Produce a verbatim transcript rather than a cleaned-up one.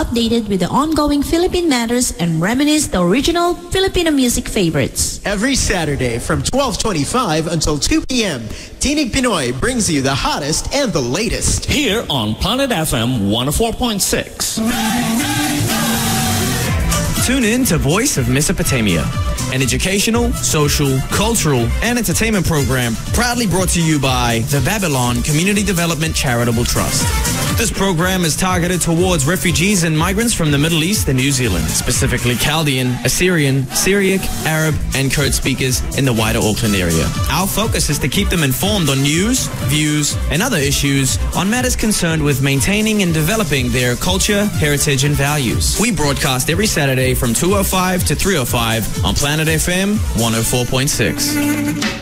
updated with the ongoing Philippine matters and reminisce the original Filipino music favorites. Every Saturday from twelve twenty-five until two p.m., Tinig Pinoy brings you the hottest and the latest. Here on Planet F M one oh four point six. Tune in to Voice of Mesopotamia, an educational, social, cultural, and entertainment program proudly brought to you by the Babylon Community Development Charitable Trust. This program is targeted towards refugees and migrants from the Middle East and New Zealand, specifically Chaldean, Assyrian, Syriac, Arab, and Kurd speakers in the wider Auckland area. Our focus is to keep them informed on news, views, and other issues on matters concerned with maintaining and developing their culture, heritage, and values. We broadcast every Saturday from two oh five to three oh five on Planet F M one oh four point six.